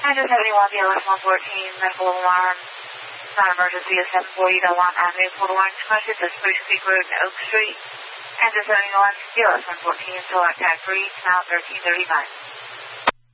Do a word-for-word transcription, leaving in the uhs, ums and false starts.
Niner seventy-one, B L S one fourteen, medical alarm, non-emergency is seven forty Delaware Avenue, Port Orange, Massachusetts, is Spruce Creek Road and Oak Street. Enter seventy-one, B L S one fourteen, select tag three, now thirteen thirty-five.